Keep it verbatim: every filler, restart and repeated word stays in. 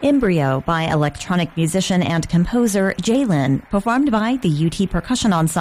Embryo by electronic musician and composer Jalen, performed by the U T Percussion Ensemble.